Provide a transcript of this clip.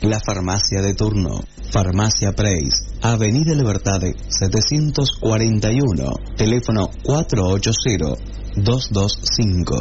La farmacia de turno, Farmacia Preis, Avenida Libertad 741, teléfono 480-225.